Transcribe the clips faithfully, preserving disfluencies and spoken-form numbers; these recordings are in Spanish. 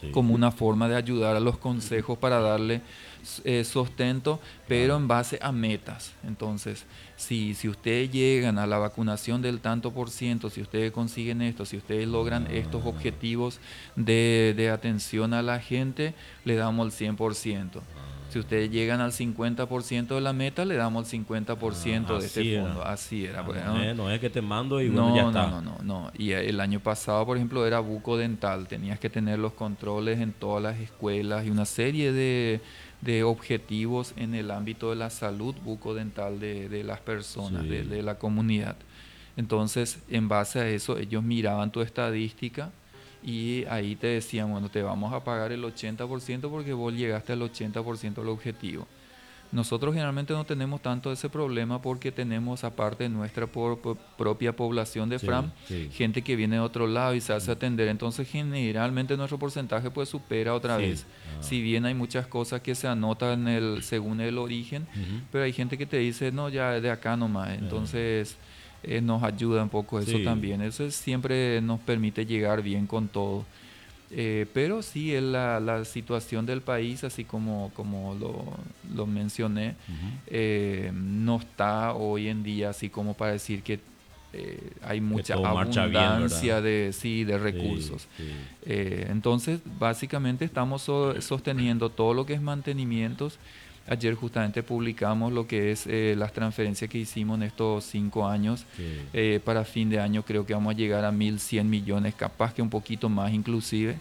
sí. como una forma de ayudar a los consejos para darle eh, sustento, pero en base a metas. Entonces, si, si ustedes llegan a la vacunación del tanto por ciento, si ustedes consiguen esto, si ustedes logran estos objetivos de, de atención a la gente, le damos el cien por ciento. Si ustedes llegan al cincuenta por ciento de la meta, le damos el cincuenta por ciento Ah, de este así fondo. era. Así era. Ah, Pues, no, ¿no? es, no es que te mando y bueno, ya No, no, está. no, no, no. Y el año pasado, por ejemplo, era bucodental. Tenías que tener los controles en todas las escuelas y una serie de, de objetivos en el ámbito de la salud bucodental de, de las personas, Sí. de, de la comunidad. Entonces, en base a eso, ellos miraban tu estadística y ahí te decían, bueno, te vamos a pagar el ochenta por ciento porque vos llegaste al ochenta por ciento del objetivo. Nosotros generalmente no tenemos tanto ese problema porque tenemos, aparte de nuestra por, por, propia población de Sí, Fram, sí. gente que viene de otro lado y se hace atender. Entonces, generalmente nuestro porcentaje pues supera otra Sí. vez. Ah. Si bien hay muchas cosas que se anotan el, según el origen, Ujú. pero hay gente que te dice, no, ya es de acá nomás. Entonces, eh, nos ayuda un poco eso Sí. también. Eso es- siempre nos permite llegar bien con todo. Eh, pero sí, es la, la situación del país, así como, como lo, lo mencioné, Ujú. eh, no está hoy en día así como para decir que eh, hay mucha todo marcha bien, abundancia ¿verdad? de, sí, de Sí, recursos. sí. Eh, entonces, básicamente estamos so- sosteniendo todo lo que es mantenimientos. Ayer justamente publicamos lo que es eh, las transferencias que hicimos en estos cinco años. Sí. Eh, para fin de año creo que vamos a llegar a mil cien millones, capaz que un poquito más inclusive,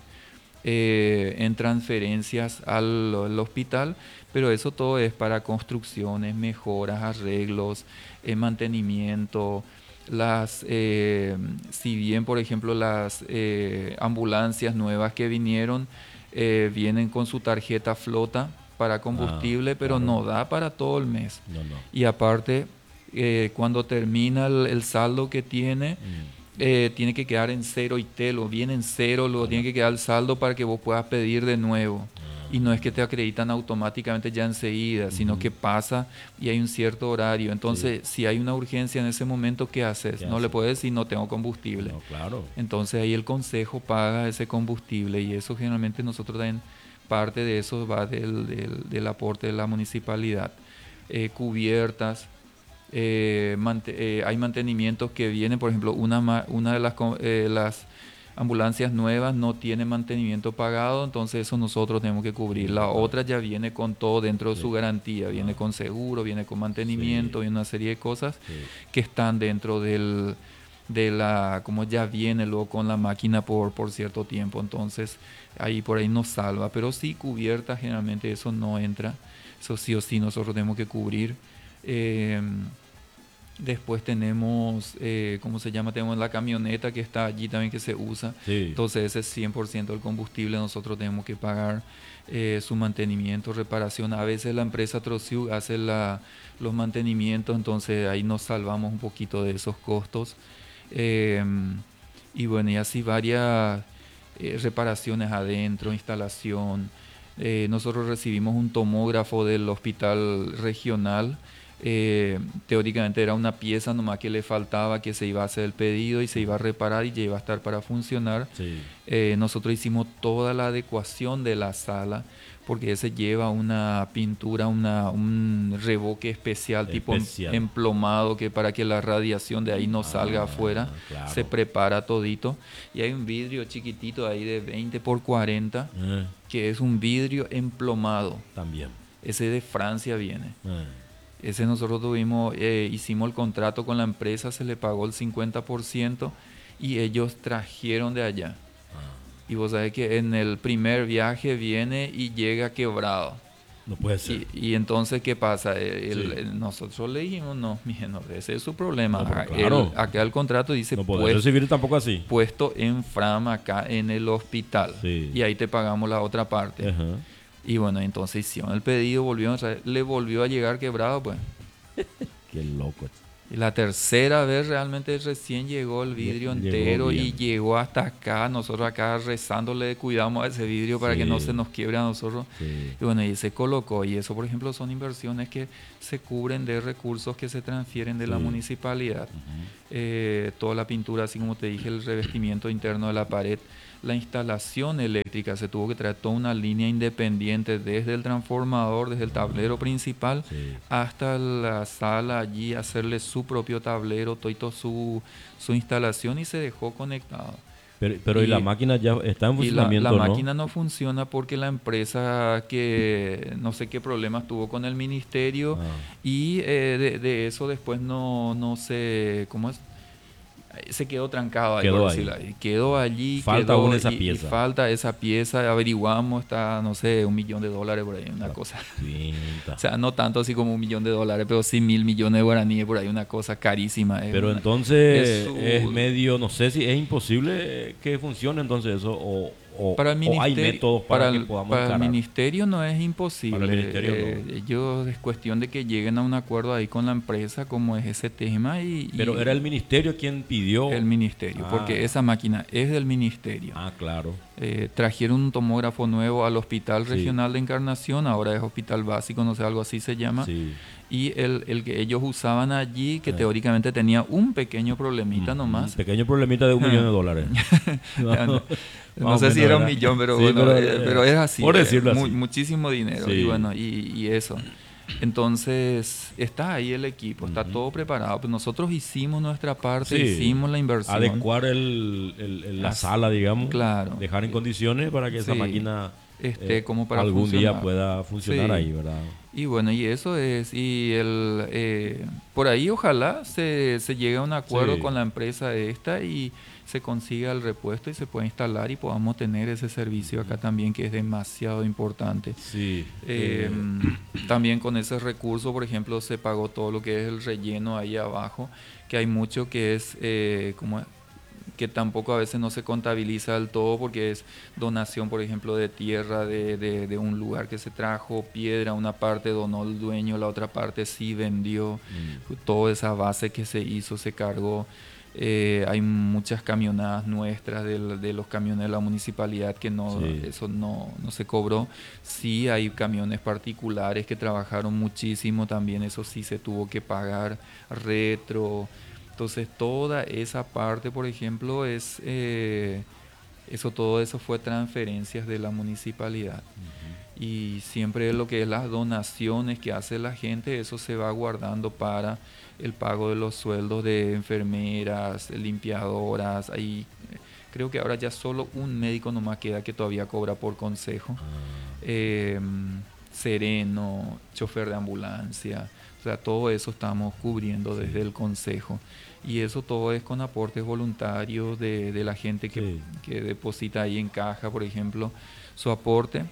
eh, en transferencias al, al hospital, pero eso todo es para construcciones, mejoras, arreglos, eh, mantenimiento. Las, eh, si bien, por ejemplo, las eh, ambulancias nuevas que vinieron eh, vienen con su tarjeta flota para Ah, combustible, pero claro. no da para todo el mes. No, no. Y aparte, eh, cuando termina el, el saldo que tiene, Mm. eh, tiene que quedar en cero y telo, viene en cero, luego tiene que quedar el saldo para que vos puedas pedir de nuevo. Y no es que te acreditan automáticamente ya enseguida, sino Ujú. que pasa y hay un cierto horario. Entonces, si hay una urgencia en ese momento, ¿qué haces? ¿Qué No le haces? puedes decir no tengo combustible. No, claro. Entonces ahí el consejo paga ese combustible y eso generalmente nosotros también, parte de eso va del, del, del aporte de la municipalidad. Eh, cubiertas, eh, mante- eh, hay mantenimientos que vienen, por ejemplo, una, ma- una de las, co- eh, las ambulancias nuevas no tiene mantenimiento pagado, entonces eso nosotros tenemos que cubrir. La otra ya viene con todo dentro de Sí. su garantía, viene Ah. con seguro, viene con mantenimiento, Sí. viene una serie de cosas Sí. que están dentro del, de la, como ya viene luego con la máquina por, por cierto tiempo, entonces ahí por ahí nos salva, pero sí cubierta generalmente eso no entra, eso sí o sí nosotros tenemos que cubrir. Eh, Después tenemos, eh, ¿cómo se llama? Tenemos la camioneta que está allí también que se usa. Sí. Entonces ese cien por ciento del combustible nosotros tenemos que pagar eh, su mantenimiento, reparación. A veces la empresa Trociug hace la, los mantenimientos, entonces ahí nos salvamos un poquito de esos costos. Eh, y bueno, y así varias eh, reparaciones adentro, instalación. Eh, nosotros recibimos un tomógrafo del hospital regional. Eh, teóricamente era una pieza nomás que le faltaba, que se iba a hacer el pedido y se iba a reparar y ya iba a estar para funcionar. Sí. Eh, nosotros hicimos toda la adecuación de la sala porque ese lleva una pintura, una, un revoque especial, tipo em- Especial. emplomado, que para que la radiación de ahí no salga Ah, afuera, claro. se prepara todito. Y hay un vidrio chiquitito ahí de veinte por cuarenta, Eh, que es un vidrio emplomado. también. Ese de Francia viene. Eh. Ese nosotros tuvimos, eh, hicimos el contrato con la empresa, se le pagó el cincuenta por ciento y ellos trajeron de allá. Ah, Y vos sabés que en el primer viaje viene y llega quebrado. no puede ser. Y, y entonces, ¿qué pasa? El- Sí. el- nosotros le dijimos, no, mire, no, ese es su problema. No, pero Ah, claro. el- acá el contrato dice No podés pues, recibir tampoco así. puesto en Fram acá en el hospital. Sí. Y ahí te pagamos la otra parte. Ajá. Y bueno, entonces hicieron el pedido, volvieron a traer, le volvió a llegar quebrado, pues. Qué loco. Y la tercera vez realmente recién llegó el vidrio Llegó entero y bien. llegó hasta acá. Nosotros acá rezándole, cuidamos a ese vidrio para Sí. que no se nos quiebre a nosotros. Sí. Y bueno, y se colocó. Y eso, por ejemplo, son inversiones que se cubren de recursos que se transfieren de la Sí. municipalidad. Ujú. Eh, toda la pintura, así como te dije, el revestimiento interno de la pared, la instalación eléctrica, se tuvo que traer toda una línea independiente desde el transformador, desde el tablero principal, Sí. hasta la sala allí, hacerle su propio tablero, todo su, su instalación y se dejó conectado. Pero, pero y, Y, la máquina ya está en y la, funcionamiento, la ¿no? máquina no funciona porque la empresa que no sé qué problemas tuvo con el ministerio Ah, y eh, de, de eso después no, no sé, ¿cómo es? Se quedó trancado ahí, Quedó por ahí. decirlo ahí. Quedó allí, Falta quedó aún esa y, y pieza. falta esa pieza. Averiguamos, está, no sé, un millón de dólares por ahí, una La cosa. pinta. O sea, no tanto así como un millón de dólares, pero sí mil millones de guaraníes por ahí, una cosa carísima. Es Pero una- entonces es es su- medio, no sé si es imposible que funcione entonces eso o, o, Para el o hay ministerio, métodos para, para que el, podamos para el encarar. ministerio no es Para el imposible. ministerio Eh, no. ellos es cuestión de que lleguen a un acuerdo ahí con la empresa, como es ese tema, y, Pero y era el ministerio quien pidió. el ministerio, Ah, porque esa máquina es del ministerio. ah, claro. Eh, trajeron un tomógrafo nuevo al Hospital Sí. Regional de Encarnación, ahora es Hospital Básico, no sé, algo así se llama. Sí. Y el, el que ellos usaban allí, que Eh. teóricamente tenía un pequeño problemita Ujú. nomás. Pequeño problemita de un millón de dólares. Ya no, no Más o sé si menos era un era. millón, pero Sí, bueno, pero, eh, eh, pero es así. por eh, decirlo mu- así. muchísimo dinero. Sí. Y bueno, y, y eso. Entonces, está ahí el equipo, está Ujú. todo preparado. Pues nosotros hicimos nuestra parte, Sí. hicimos la inversión. Adecuar el, el- el- la As- sala, digamos. claro. Dejar en condiciones para que esa Sí. máquina Esté eh, como para algún día funcionar. pueda funcionar Sí. ahí, ¿verdad? Y bueno, y eso es, y el, eh, por ahí ojalá se, se llegue a un acuerdo Sí. con la empresa esta y se consiga el repuesto y se pueda instalar y podamos tener ese servicio acá también, que es demasiado importante. Sí. Eh, eh, también con ese recurso, por ejemplo, se pagó todo lo que es el relleno ahí abajo, que hay mucho que es eh, como que tampoco a veces no se contabiliza del todo porque es donación, por ejemplo, de tierra de, de, de un lugar que se trajo, piedra, una parte donó el dueño, la otra parte sí vendió, mm, toda esa base que se hizo se cargó. Eh, hay muchas camionadas nuestras de, de los camiones de la municipalidad que no, Sí. eso no, no se cobró. Sí hay camiones particulares que trabajaron muchísimo también, eso sí se tuvo que pagar, retro. Entonces toda esa parte, por ejemplo, es eh, eso, todo eso fue transferencias de la municipalidad. ujú. Y siempre lo que es las donaciones que hace la gente, eso se va guardando para el pago de los sueldos de enfermeras, limpiadoras. Ahí creo que ahora ya solo un médico nomás queda que todavía cobra por consejo. Ah, Eh, sereno, chofer de ambulancia, o sea, todo eso estamos cubriendo desde el consejo. Y eso todo es con aportes voluntarios de, de la gente que, Sí. que deposita ahí en caja, por ejemplo, su aporte.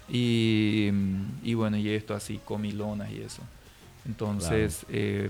Y, y bueno, y esto así, comilonas y eso. Entonces, eh,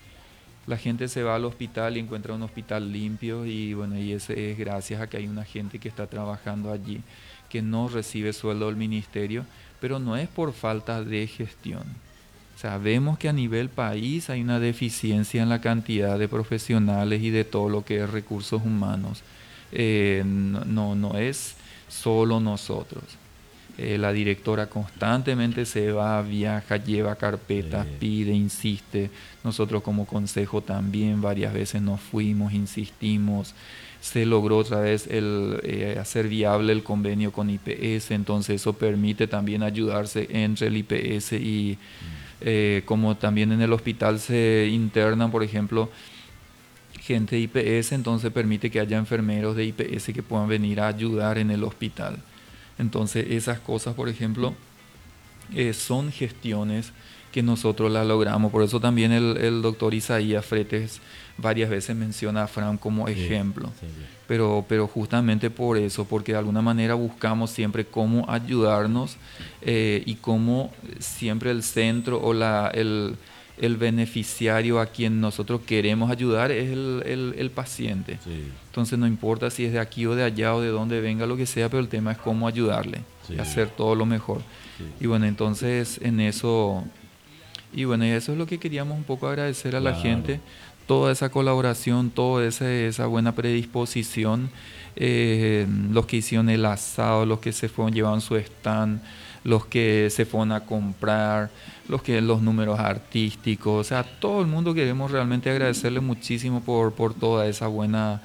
la gente se va al hospital y encuentra un hospital limpio y bueno, y ese es gracias a que hay una gente que está trabajando allí, que no recibe sueldo del ministerio, pero no es por falta de gestión. Sabemos que a nivel país hay una deficiencia en la cantidad de profesionales y de todo lo que es recursos humanos. Eh, no, no, no es solo nosotros. Eh, la directora constantemente se va, viaja, lleva carpetas, Sí. pide, insiste. Nosotros como consejo también varias veces nos fuimos, insistimos. Se logró otra vez el, eh, hacer viable el convenio con I P S, entonces eso permite también ayudarse entre el I P S y eh, como también en el hospital se internan, por ejemplo, gente de I P S, entonces permite que haya enfermeros de I P S que puedan venir a ayudar en el hospital. Entonces esas cosas, por ejemplo, eh, son gestiones que nosotros las logramos. Por eso también el, el doctor Isaías Fretes varias veces menciona a Fran como Sí, ejemplo. sí, sí. Pero, pero justamente por eso, porque de alguna manera buscamos siempre cómo ayudarnos eh, y cómo siempre el centro o la, el, el beneficiario a quien nosotros queremos ayudar es el, el, el paciente. Sí. Entonces no importa si es de aquí o de allá o de donde venga, lo que sea, pero el tema es cómo ayudarle Sí. y hacer todo lo mejor. Sí. Y bueno, entonces en eso, y bueno, y eso es lo que queríamos un poco agradecer a la Claro. gente, toda esa colaboración, toda esa, esa buena predisposición, eh, los que hicieron el asado, los que se fueron, llevaban su stand, los que se fueron a comprar, los que los números artísticos, o sea, todo el mundo queremos realmente agradecerle muchísimo por, por toda esa buena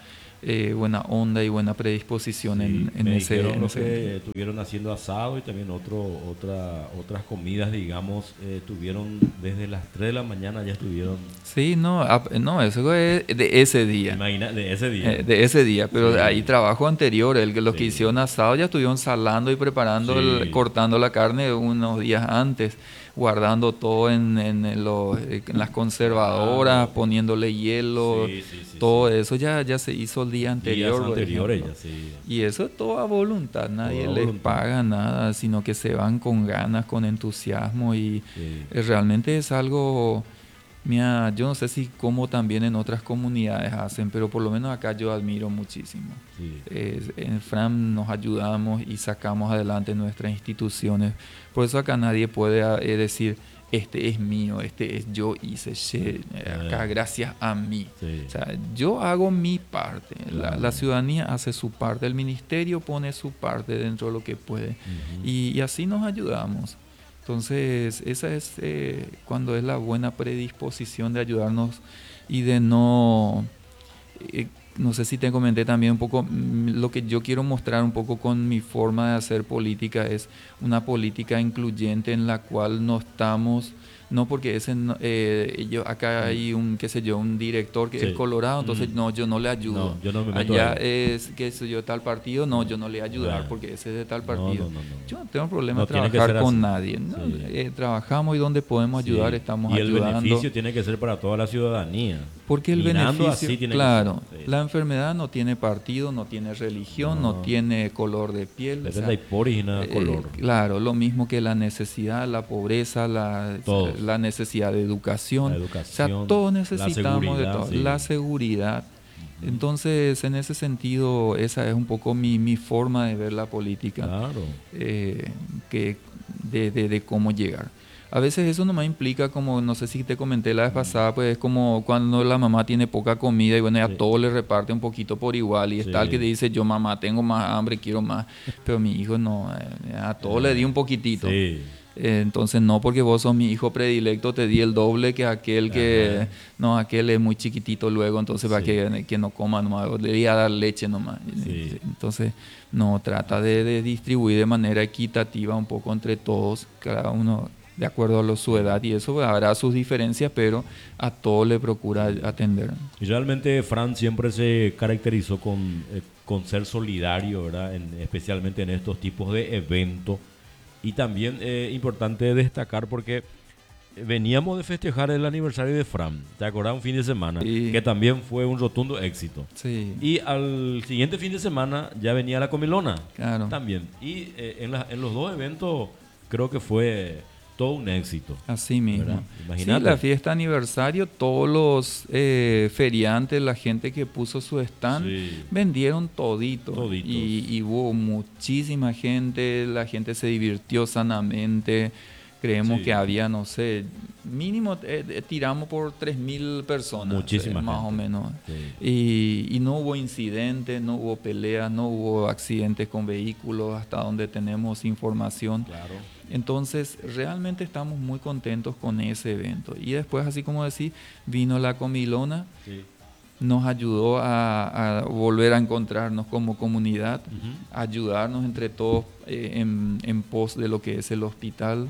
eh, buena onda y buena predisposición Sí, en, en me ese dijeron en los ese que estuvieron haciendo asado y también otro, otra, otras comidas, digamos, eh, tuvieron desde las tres de la mañana ya estuvieron, Sí, no, ap- no, eso es de ese día. imagina, de ese día. Eh, de ese día, pero Sí, hay trabajo anterior, el, que- los que sí, hicieron asado ya estuvieron salando y preparando, el- sí, cortando la carne unos días antes, guardando todo en, en, en los- en las conservadoras, claro. poniéndole hielo, Sí, sí, sí, todo sí. eso ya, ya se hizo el día Días anterior, por anteriores ejemplo. ya, sí. Y eso es todo a voluntad, nadie Toda les voluntad. paga nada, sino que se van con ganas, con entusiasmo y Sí, eh, realmente es algo. Mira, yo no sé si como también en otras comunidades hacen, pero por lo menos acá yo admiro muchísimo. sí, Eh, en Fram nos ayudamos y sacamos adelante nuestras instituciones. Por eso acá nadie puede eh, decir, este es mío, este es yo hice, che, eh, acá gracias a mí. sí. O sea, yo hago mi parte, la, Claro. la ciudadanía hace su parte, el ministerio pone su parte dentro de lo que puede. Ujú. Y, y así nos ayudamos. Entonces, esa es eh, cuando es la buena predisposición de ayudarnos y de no, eh, no sé si te comenté también un poco, mm, lo que yo quiero mostrar un poco con mi forma de hacer política es una política incluyente en la cual no estamos, no porque ese, no- eh, yo, acá hay un, qué sé yo, un director que Sí. es colorado, entonces Mm. no, yo no le ayudo. No, yo no me meto Allá ahí. es, qué sé yo, tal partido, no, yo no le voy a ayudar Ah. porque ese es de tal No, partido. no, no, no. Yo no tengo problema No en tiene que trabajar ser con así. nadie. ¿No? Sí. Eh, trabajamos y donde podemos ayudar Sí. estamos y el ayudando. beneficio tiene que ser para toda la ciudadanía. Porque el Mirando beneficio, así tiene claro, que ser. Sí. la enfermedad no tiene partido, no tiene religión, no, No. tiene color de piel. o Depende sea, de poris y nada eh, color. Claro, lo mismo que la necesidad, la pobreza, la, Todos. la necesidad de educación. La O educación, sea, todos la necesitamos de seguridad, todo. sí. La seguridad. Entonces, en ese sentido, esa es un poco mi, mi forma de ver la política, Claro. eh, que de, de- de cómo llegar. A veces eso nomás implica como, no sé si te comenté la vez pasada, pues es como cuando la mamá tiene poca comida y bueno, ya Sí. todo le reparte un poquito por igual y Sí. está el que te dice, yo mamá tengo más hambre, quiero más, pero mi hijo no, eh, a todo le di un poquitito. Sí. Eh, entonces no porque vos sos mi hijo predilecto te di el doble que aquel que, Ajá. no, aquel es muy chiquitito luego, entonces para Sí. que, que no coma nomás, o le di a dar leche nomás. Sí. Entonces, no, trata de, de distribuir de manera equitativa un poco entre todos, cada uno de acuerdo a lo- su edad y eso pues, habrá sus diferencias, pero a todos le procura atender. Y realmente Fran siempre se caracterizó con, eh, con ser solidario, ¿verdad? En- especialmente en estos tipos de eventos. Y también eh, importante destacar porque veníamos de festejar el aniversario de Fran, ¿te acordás? Un fin de semana, Sí. que también fue un rotundo éxito. Sí, Y al siguiente fin de semana ya venía la comilona claro. también. Y eh, en, la- en los dos eventos creo que fue todo un éxito. Así mismo. ¿Verdad? Sí, Imagínate. la fiesta aniversario, todos los eh, feriantes, la gente que puso su stand, Sí. vendieron todito. Toditos. Y, y hubo muchísima gente, la gente se divirtió sanamente. Creemos Sí. que había, no sé, mínimo eh, eh, tiramos por tres mil personas. Muchísima eh, más gente. o menos. Sí. Y, y no hubo incidentes, no hubo peleas, no hubo accidentes con vehículos, hasta donde tenemos información. Claro. Entonces, realmente estamos muy contentos con ese evento. Y después, así como decís, vino la comilona, Sí. nos ayudó a, a volver a encontrarnos como comunidad, Ujú. ayudarnos entre todos eh, en, en pos de lo que es el hospital.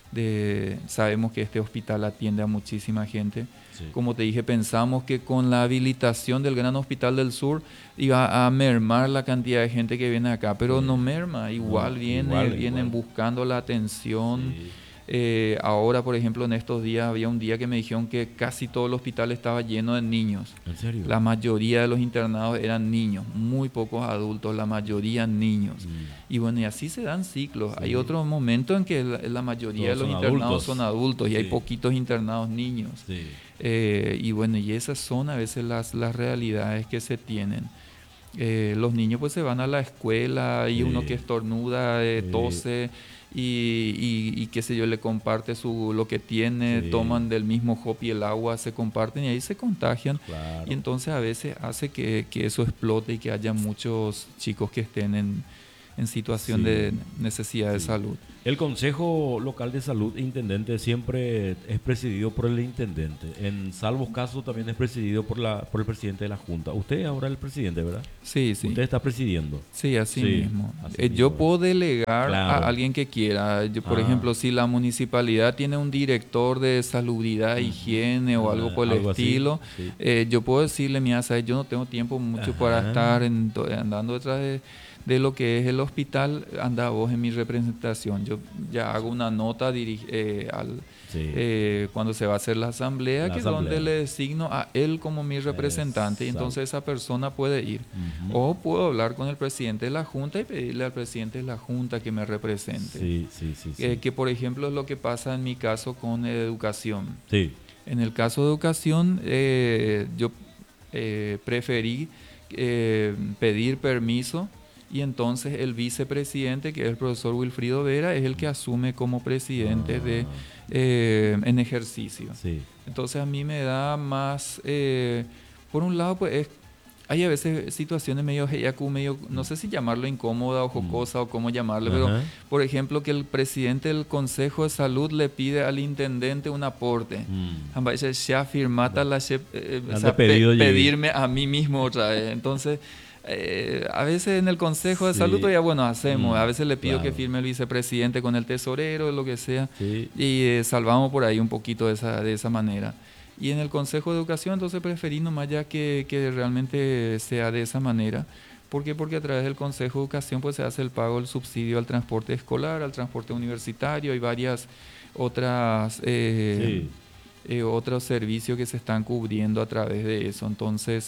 De, sabemos que este hospital atiende a muchísima gente. Sí. Como te dije, pensamos que con la habilitación del Gran Hospital del Sur iba a mermar la cantidad de gente que viene acá, pero Sí. no merma, igual No, viene, igual, vienen igual. buscando la atención. Sí. Eh, ahora, por ejemplo, en estos días había un día que me dijeron que casi todo el hospital estaba lleno de niños. ¿En serio? La mayoría de los internados eran niños, muy pocos adultos, la mayoría niños. Mm. Y bueno, y así se dan ciclos. Sí. Hay otros momentos en que la, la mayoría Todos de los son internados adultos. son adultos y hay Sí. poquitos internados niños. Sí. Eh, y bueno, y esas son a veces las, las realidades que se tienen. Eh, los niños pues se van a la escuela y Sí. uno que estornuda, eh, Sí. tose y, y, y qué sé yo, le comparte su, lo que tiene, Sí. toman del mismo hop y el agua, se comparten y ahí se contagian. Claro. Y entonces a veces hace que, que eso explote y que haya muchos chicos que estén en, en situación Sí. de necesidad de Sí. salud. El Consejo Local de Salud, Intendente, siempre es presidido por el Intendente. En salvos casos también es presidido por la por el presidente de la Junta. Usted es ahora el presidente, ¿verdad? Sí, sí. Usted está presidiendo. Sí, así Sí, mismo. así Eh, mismo, yo ¿verdad? puedo delegar Claro. a alguien que quiera. Yo, por Ah. ejemplo, si la municipalidad tiene un director de salubridad, Ujú. higiene o Ah, algo por el algo así, estilo, sí. eh, yo puedo decirle, mira, ¿sabes? Yo no tengo tiempo mucho para Ajá. estar en to- andando detrás de, de lo que es el hospital, anda vos en mi representación. Yo ya hago una nota diri- eh, al, Sí. eh, cuando se va a hacer la asamblea, La que es asamblea. donde le designo a él como mi representante, y Exacto. entonces esa persona puede ir. Ujú. O puedo hablar con el presidente de la Junta y pedirle al presidente de la Junta que me represente. Sí, sí, sí. sí. Eh, que por ejemplo es lo que pasa en mi caso con educación. Sí. En el caso de educación, eh, yo eh, preferí eh, pedir permiso, y entonces el vicepresidente, que es el profesor Wilfrido Vera, es el que asume como presidente de, Ah, eh, en ejercicio. sí. Entonces a mí me da más, eh, por un lado, pues es, hay a veces situaciones medio heiacu, medio, no sé si llamarlo incómoda o jocosa o cómo llamarle, pero Ajá. por ejemplo que el presidente del Consejo de Salud le pide al intendente un aporte. Mm. Amba, ella ya firmata la she- eh, o Han sea, de pedido pe- llegué. pedirme a mí mismo otra vez. Entonces, eh, a veces en el Consejo de Sí. Salud todavía, bueno, hacemos. Mm, A veces le pido que claro. firme el vicepresidente con el tesorero, lo que sea. Sí. Y eh, salvamos por ahí un poquito de esa, de esa manera. Y en el Consejo de Educación, entonces preferí nomás ya que, que realmente sea de esa manera. ¿Por qué? Porque a través del Consejo de Educación pues se hace el pago del subsidio al transporte escolar, al transporte universitario y varias otras eh, eh, otros servicios que se están cubriendo a través de eso. Entonces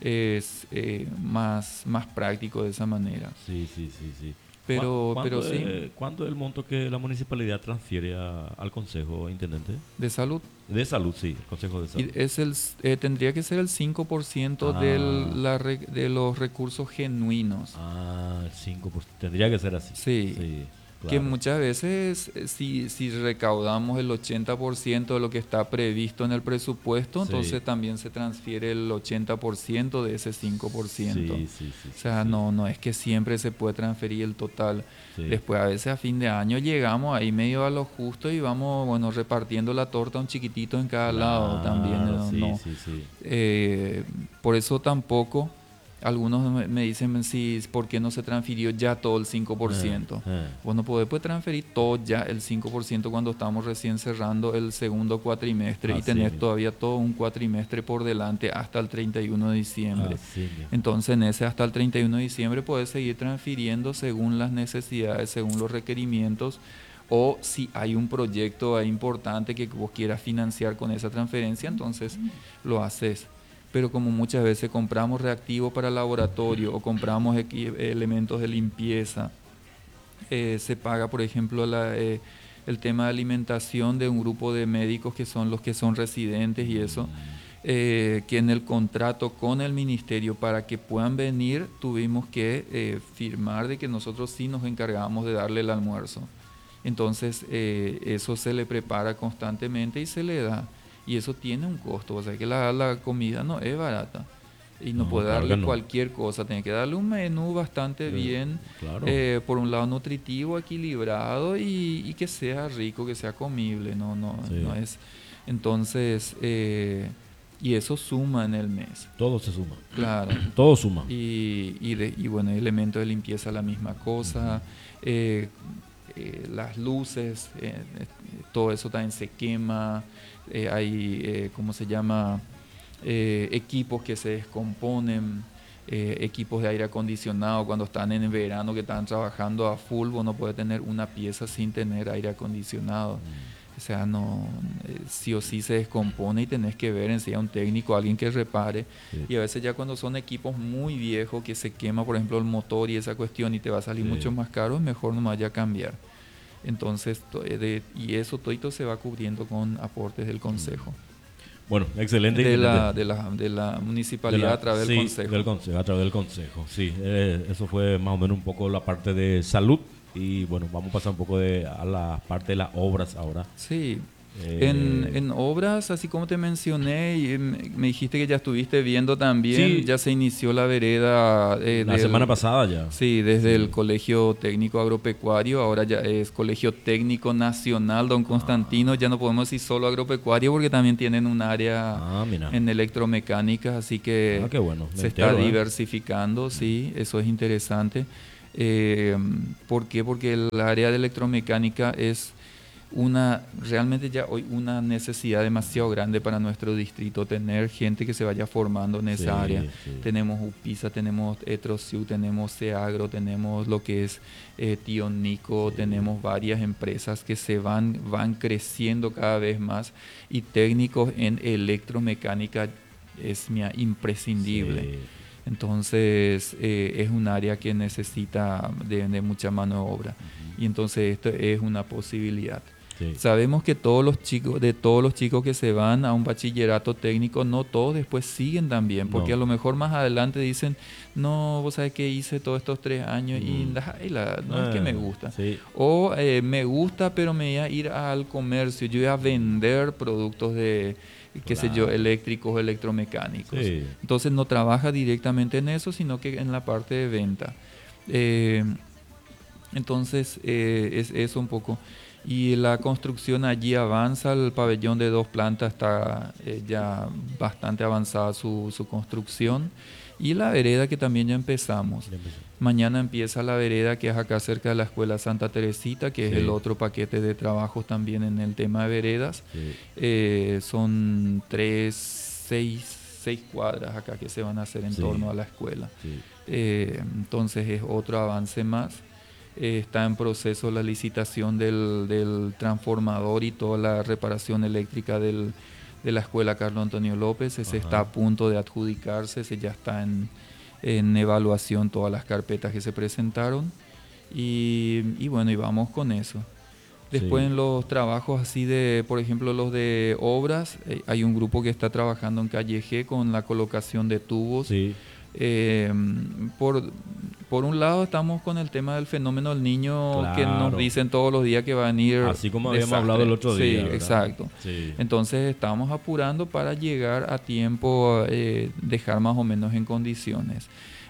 es eh, más, más práctico de esa manera. Sí, sí, sí, sí. Pero, ¿Cuá- pero ¿Cuánto, sí, es- ¿Cuánto es el monto que la municipalidad transfiere a- al Consejo, Intendente? de salud. De salud, sí, el Consejo de Salud. Y es el, eh, tendría que ser el cinco por ciento Ah. del, la re- de los recursos genuinos. Ah, el cinco por ciento. Tendría que ser así. Sí. Que claro. muchas veces, eh, si, si recaudamos el ochenta por ciento de lo que está previsto en el presupuesto, Sí. entonces también se transfiere el ochenta por ciento de ese cinco por ciento. Sí, sí, sí. O sea, sí, no, no es que siempre se puede transferir el total. sí. Después, a veces a fin de año llegamos ahí medio a lo justo y vamos, bueno, repartiendo la torta un chiquitito en cada lado también. Claro, ¿no? sí, No. sí, sí. Eh, por eso tampoco algunos me, me dicen si por qué no se transfirió ya todo el cinco por ciento. Ah, ah. Bueno, poder pues transferir todo ya el cinco por ciento cuando estamos recién cerrando el segundo cuatrimestre y Así tener mismo. todavía todo un cuatrimestre por delante hasta el treinta y uno de diciembre. Así mismo. Entonces en ese hasta el treinta y uno de diciembre puedes seguir transfiriendo según las necesidades, según los requerimientos, o si hay un proyecto ahí importante que vos quieras financiar con esa transferencia, entonces lo haces. Pero como muchas veces compramos reactivos para laboratorio o compramos equi- elementos de limpieza, eh, se paga, por ejemplo, la, eh, el tema de alimentación de un grupo de médicos que son los que son residentes y eso, eh, que en el contrato con el ministerio para que puedan venir tuvimos que eh, firmar de que nosotros sí nos encargábamos de darle el almuerzo. Entonces eh, eso se le prepara constantemente y se le da. Y eso tiene un costo, o sea que la, la comida no es barata. Y no, No, puede claro darle que no. cualquier cosa, tiene que darle un menú bastante Eh, bien, claro. eh, por un lado nutritivo, equilibrado y, y que sea rico, que sea comible, no, no, Sí. no es. Entonces, eh, y eso suma en el mes, Todo se suma. claro. Todo suma. Y, y, de- y bueno, elementos de limpieza la misma cosa, eh, eh, las luces, eh, eh, todo eso también se quema, eh, hay, eh, ¿cómo se llama? Eh, equipos que se descomponen, eh, equipos de aire acondicionado cuando están en el verano que están trabajando a full, vos no puedes tener una pieza sin tener aire acondicionado. O sea, no, eh, sí o sí se descompone y tenés que ver en sí a un técnico, alguien que repare. Sí. Y a veces ya cuando son equipos muy viejos que se quema, por ejemplo, el motor y esa cuestión y te va a salir Sí. mucho más caro, es mejor nomás ya cambiar. Entonces, to- eh, de- y eso todo se va cubriendo con aportes del consejo. Bueno, excelente. De la, Intendente. de, la, de la municipalidad De la- a través sí, del consejo. del consejo, a través del consejo, sí. Eh, eso fue más o menos un poco la parte de salud. Y bueno, vamos a pasar un poco de, a la parte de las obras ahora. Sí, Eh, En, en obras, así como te mencioné, y me me dijiste que ya estuviste viendo también, Sí. ya se inició la vereda eh, la del, semana pasada ya. sí, desde Sí. el Colegio Técnico Agropecuario, ahora ya es Colegio Técnico Nacional Don Constantino, ya no podemos decir solo agropecuario porque también tienen un área Ah, mira. en electromecánica, así que Ah, qué bueno. Me se está entero, ¿eh? diversificando, sí, eso es interesante. Eh, ¿por qué? Porque el área de electromecánica es una, realmente ya hoy una necesidad demasiado grande para nuestro distrito, tener gente que se vaya formando en Sí, esa área. sí. Tenemos UPISA, tenemos Etrosiu, tenemos Seagro, tenemos lo que es eh, Tío Nico, Sí. tenemos varias empresas que se van, van creciendo cada vez más y técnicos en electromecánica es mira, imprescindible. Sí. Entonces eh, es un área que necesita de, de mucha mano de obra y entonces esto es una posibilidad. Sí. Sabemos que todos los chicos, de todos los chicos que se van a un bachillerato técnico, no todos después siguen también, porque No. a lo mejor más adelante dicen, no, vos sabés que hice todos estos tres años y Mm. la- ay, la- no es que me Ah, gusta. sí. O eh, me gusta, pero me voy a ir al comercio, yo voy a vender productos de, qué sé yo, Claro. eléctricos, electromecánicos. Sí. Entonces no trabaja directamente en eso, sino que en la parte de venta. Eh, entonces eh, es eso un poco. Y la construcción allí avanza, el pabellón de dos plantas está eh, ya bastante avanzada su, su construcción. Y la vereda que también ya empezamos. Ya empezó. Mañana empieza la vereda que es acá cerca de la Escuela Santa Teresita, que es Sí. el otro paquete de trabajos también en el tema de veredas. Sí. Eh, son tres, seis, seis cuadras acá que se van a hacer en Sí. torno a la escuela. Sí. Eh, entonces es otro avance más. Eh, está en proceso la licitación del, del transformador y toda la reparación eléctrica del, de la escuela Carlos Antonio López. Ese Ajá. está a punto de adjudicarse, ese ya está en, en evaluación todas las carpetas que se presentaron. Y, y bueno, y vamos con eso. Después Sí. en los trabajos así de, por ejemplo, los de obras, eh, hay un grupo que está trabajando en Calle G con la colocación de tubos. Sí. Eh, por, por un lado estamos con el tema del fenómeno del niño que nos Claro. dicen todos los días que va a venir Así como habíamos desastre. hablado el otro día, Sí, ¿verdad? exacto. Sí. Entonces estamos apurando para llegar a tiempo, eh, dejar más o menos en condiciones.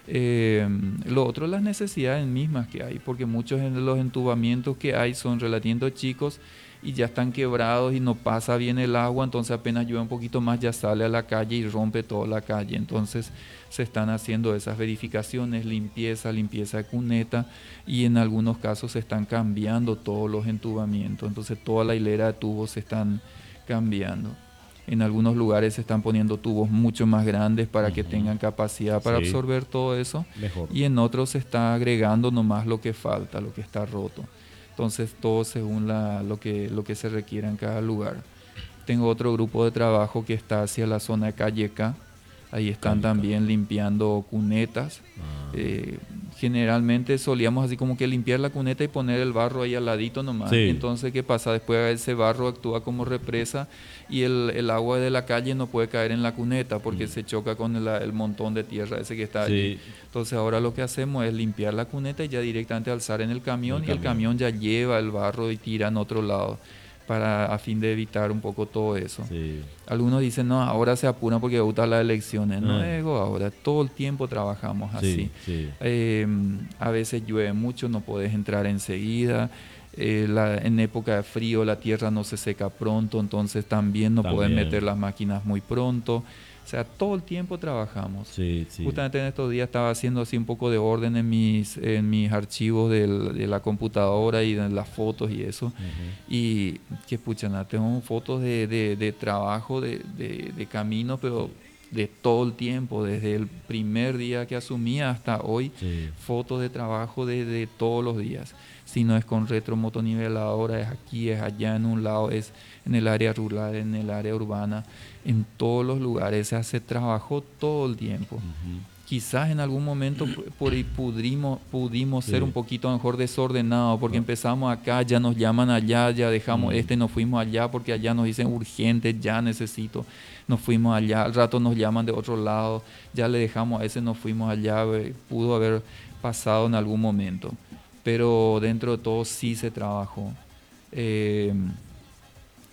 Eh, lo otro, las necesidades mismas que hay, porque muchos de los entubamientos que hay son relativamente chicos y ya están quebrados y no pasa bien el agua, entonces apenas llueve un poquito más ya sale a la calle y rompe toda la calle. Entonces se están haciendo esas verificaciones, limpieza, limpieza de cuneta y en algunos casos se están cambiando todos los entubamientos, entonces toda la hilera de tubos se están cambiando. En algunos lugares se están poniendo tubos mucho más grandes para uh-huh. que tengan capacidad para sí. absorber todo eso. Mejor. Y en otros se está agregando nomás lo que falta, lo que está roto. Entonces todo según la, lo, que, lo que se requiera en cada lugar. Tengo otro grupo de trabajo que está hacia la zona de Calleca. Ahí están Calleca. También limpiando cunetas. Ah. Eh, generalmente solíamos así como que limpiar la cuneta y poner el barro ahí al ladito nomás. Sí. Entonces, ¿qué pasa? Después ese barro actúa como represa y el, el agua de la calle no puede caer en la cuneta porque mm. se choca con el, el montón de tierra ese que está sí. allí. Entonces ahora lo que hacemos es limpiar la cuneta y ya directamente alzar en el camión el y camión. el camión ya lleva el barro y tira en otro lado para a fin de evitar un poco todo eso. Sí. Algunos dicen, no, ahora se apuran porque gustan las elecciones. No, digo, ahora todo el tiempo trabajamos así. Sí, sí. Eh, a veces llueve mucho, no puedes entrar enseguida. Eh, la, en época de frío la tierra no se seca pronto, entonces también no también. pueden meter las máquinas muy pronto. O sea, todo el tiempo trabajamos. Sí, sí. Justamente en estos días estaba haciendo así un poco de orden en mis, en mis archivos del, de la computadora y de las fotos y eso. Uh-huh. Y que pucha, nada, tengo fotos de, de, de trabajo, de, de, de camino, pero de todo el tiempo, desde el primer día que asumí hasta hoy, sí. fotos de trabajo de, de todos los días. Si no es con retromotoniveladora, es aquí, es allá, en un lado, es en el área rural, en el área urbana, en todos los lugares se hace trabajo todo el tiempo. Uh-huh. Quizás en algún momento por ahí pudrimos, pudimos sí. ser un poquito mejor desordenados, porque uh-huh. empezamos acá, ya nos llaman allá, ya dejamos uh-huh. este, nos fuimos allá, porque allá nos dicen urgente, ya necesito, nos fuimos allá, al rato nos llaman de otro lado, ya le dejamos a ese, nos fuimos allá, pudo haber pasado en algún momento. Pero dentro de todo sí se trabajó. Eh,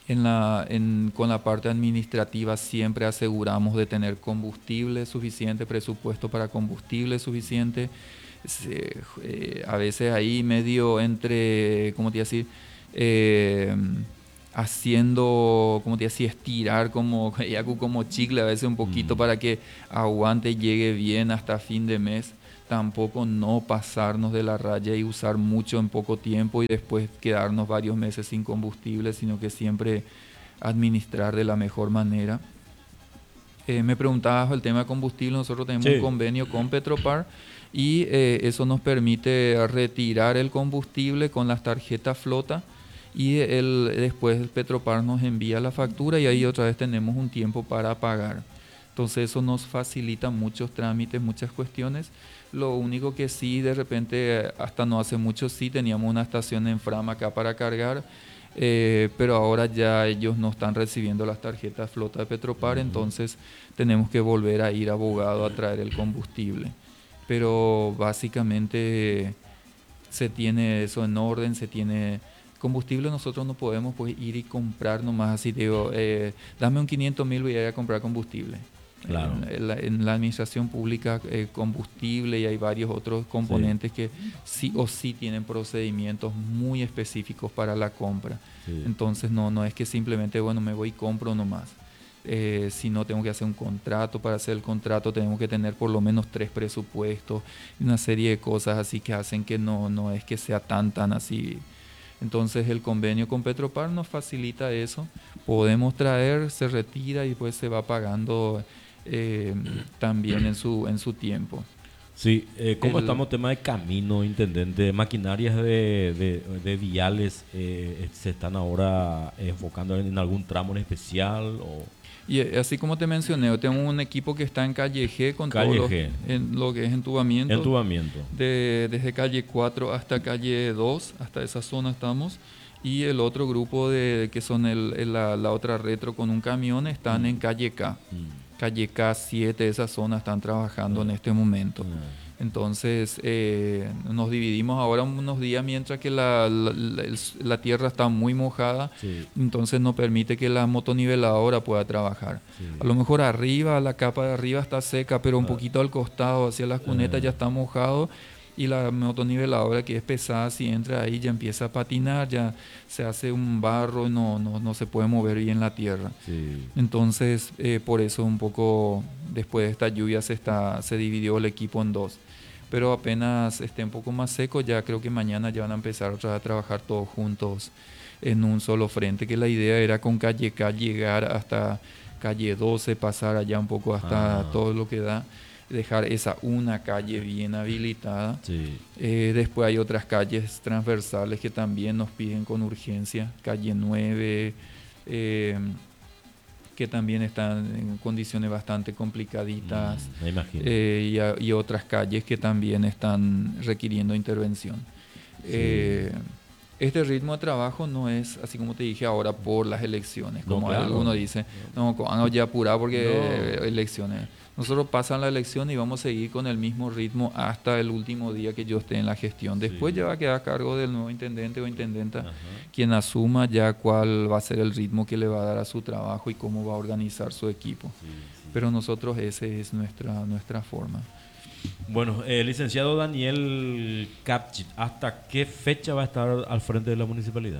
En la, en, con la parte administrativa siempre aseguramos de tener combustible suficiente, presupuesto para combustible suficiente. Se, eh, a veces ahí medio entre, ¿cómo te iba a decir? Eh, haciendo, ¿cómo te iba a decir? Estirar como, como chicle a veces un poquito mm. para que aguante y llegue bien hasta fin de mes. Tampoco no pasarnos de la raya y usar mucho en poco tiempo y después quedarnos varios meses sin combustible, sino que siempre administrar de la mejor manera. Eh, me preguntabas el tema de combustible. Nosotros tenemos sí. un convenio con Petropar y eh, eso nos permite retirar el combustible con las tarjetas flota y el, después el Petropar nos envía la factura y ahí otra vez tenemos un tiempo para pagar. Entonces eso nos facilita muchos trámites, muchas cuestiones. Lo único que sí, de repente, hasta no hace mucho sí teníamos una estación en Fram acá para cargar, eh, pero ahora ya ellos no están recibiendo las tarjetas flota de Petropar, uh-huh. entonces tenemos que volver a ir a Abogado a traer el combustible. Pero básicamente se tiene eso en orden, se tiene combustible. Nosotros no podemos pues ir y comprar nomás así, digo, eh, dame un quinientos mil, voy a ir a comprar combustible. Claro. En, la, en la administración pública, eh, combustible, y hay varios otros componentes sí. que sí o sí tienen procedimientos muy específicos para la compra. Sí. Entonces no, no es que simplemente, bueno, me voy y compro nomás. Eh, si no, tengo que hacer un contrato. Para hacer el contrato tenemos que tener por lo menos tres presupuestos, una serie de cosas así que hacen que no, no es que sea tan, tan así. Entonces el convenio con Petropar nos facilita eso. Podemos traer, se retira y pues se va pagando eh, también en su, en su tiempo. Sí, eh, ¿cómo el, estamos tema de camino, intendente? Maquinarias de, de, de viales eh, se están ahora enfocando en algún tramo en especial o... Y así como te mencioné, yo tengo un equipo que está en calle G con calle todo lo, G. En lo que es entubamiento. Entubamiento. De, desde calle cuatro hasta calle dos, hasta esa zona estamos. Y el otro grupo de que son el, el, la, la otra retro con un camión están mm. en calle K. Mm. Calle K siete, esa zona están trabajando mm. en este momento. Mm. Entonces eh, nos dividimos ahora unos días mientras que la, la, la, la tierra está muy mojada, sí. entonces no permite que la motoniveladora pueda trabajar. Sí. A lo mejor arriba, la capa de arriba está seca, pero un ah. poquito al costado, hacia las cunetas ah. ya está mojado, y la motoniveladora, que es pesada, si entra ahí ya empieza a patinar, ya se hace un barro, no, no, no se puede mover bien la tierra. Sí. Entonces eh, por eso un poco después de esta lluvia se, está, se dividió el equipo en dos. Pero apenas esté un poco más seco, ya creo que mañana ya van a empezar otra vez a trabajar todos juntos en un solo frente, que la idea era con calle K llegar hasta calle doce, pasar allá un poco hasta ah. todo lo que da, dejar esa una calle bien habilitada. Sí. Eh, después hay otras calles transversales que también nos piden con urgencia, calle nueve, eh, que también están en condiciones bastante complicaditas, mm, me imagino. Eh, y, a, y otras calles que también están requiriendo intervención. Sí. Eh, este ritmo de trabajo no es, así como te dije ahora, por las elecciones, como no, claro. alguno dice, no, vamos ya apurar porque no. elecciones. Nosotros pasan la elección y vamos a seguir con el mismo ritmo hasta el último día que yo esté en la gestión. Después sí. ya va a quedar a cargo del nuevo intendente o intendenta, ajá. quien asuma ya cuál va a ser el ritmo que le va a dar a su trabajo y cómo va a organizar su equipo. Sí, sí. Pero nosotros esa es nuestra, nuestra forma. Bueno, eh, licenciado Daniel Capchit, ¿hasta qué fecha va a estar al frente de la municipalidad?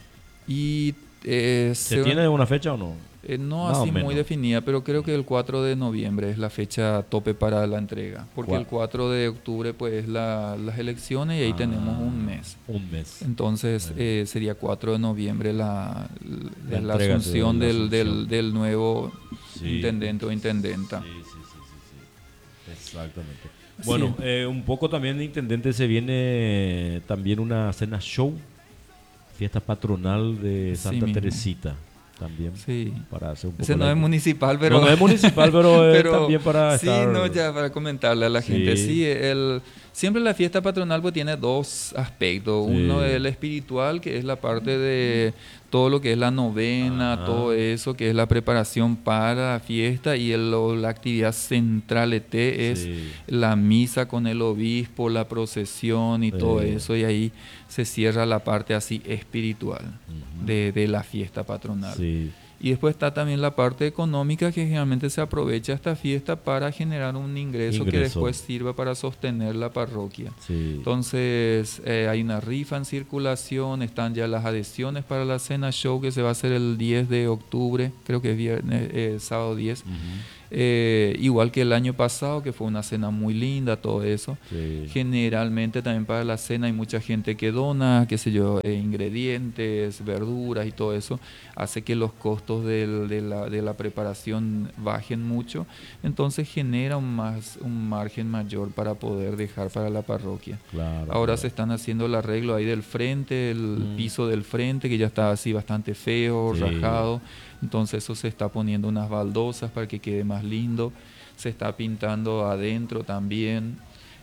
Y, eh, ¿Se, ¿Se tiene una fecha o no? Eh, no Más así muy definida, pero creo que el cuatro de noviembre es la fecha tope para la entrega, porque ¿Cuál? el cuatro de octubre pues es la, las elecciones y ahí ah, tenemos un mes. Un mes. Entonces eh, sería cuatro de noviembre la, la, la, la asunción, de la del, asunción. Del, del nuevo sí. intendente o intendenta. Sí, sí, sí, sí, sí. Exactamente. Bueno, sí. eh, un poco también, intendente, se viene también una cena show, fiesta patronal de Santa sí, Teresita. También sí. para hacer un poco ese no es municipal, pero no, no es municipal, pero, pero también para sí, estar... no, ya para comentarle a la sí. gente. Sí, el siempre la fiesta patronal pues tiene dos aspectos. Sí. Uno es el espiritual, que es la parte de todo lo que es la novena, ajá. todo eso, que es la preparación para la fiesta, y el, la actividad central E T es sí. la misa con el obispo, la procesión y sí. todo eso, y ahí se cierra la parte así espiritual uh-huh. de, de la fiesta patronal. Sí. Y después está también la parte económica, que generalmente se aprovecha esta fiesta para generar un ingreso, ingreso. que después sirva para sostener la parroquia. Sí. Entonces eh, hay una rifa en circulación, están ya las adhesiones para la cena show que se va a hacer el diez de octubre, creo que es viernes, eh, sábado diez. Uh-huh. Eh, igual que el año pasado, que fue una cena muy linda, todo eso. Sí. Generalmente también para la cena hay mucha gente que dona, qué sé yo, eh, ingredientes, verduras y todo eso. Hace que los costos del, de, la, de la preparación bajen mucho. Entonces genera un, más, un margen mayor para poder dejar para la parroquia. Claro, Ahora claro. se están haciendo el arreglo ahí del frente, el mm. piso del frente, que ya está así bastante feo, sí. rajado. Entonces eso se está poniendo unas baldosas para que quede más lindo, se está pintando adentro también